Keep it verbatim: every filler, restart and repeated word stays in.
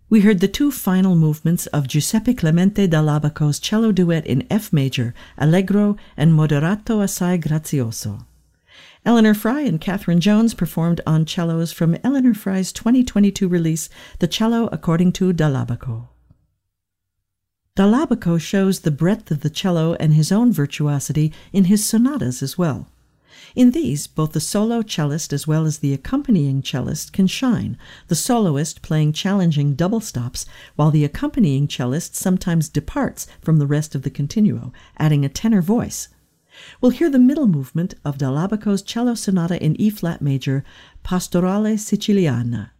We heard the two final movements of Giuseppe Clemente Dall'Abaco's cello duet in F major, Allegro and Moderato assai grazioso. Eleanor Fry and Catherine Jones performed on cellos from Eleanor Fry's twenty twenty-two release, The Cello According to Dall'Abaco. Dall'Abaco shows the breadth of the cello and his own virtuosity in his sonatas as well. In these, both the solo cellist as well as the accompanying cellist can shine, the soloist playing challenging double stops, while the accompanying cellist sometimes departs from the rest of the continuo, adding a tenor voice. We'll hear the middle movement of Dall'Abaco's cello sonata in E-flat major, Pastorale Siciliana.